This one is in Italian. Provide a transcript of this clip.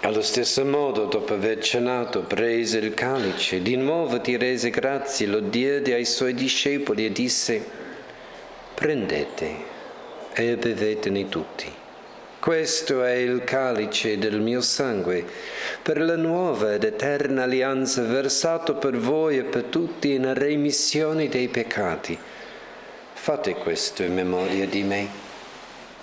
Allo stesso modo, dopo aver cenato, prese il calice, di nuovo ti rese grazie, lo diede ai suoi discepoli e disse: prendete e bevetene tutti. Questo è il calice del mio sangue, per la nuova ed eterna alleanza, versato per voi e per tutti in remissione dei peccati. Fate questo in memoria di me.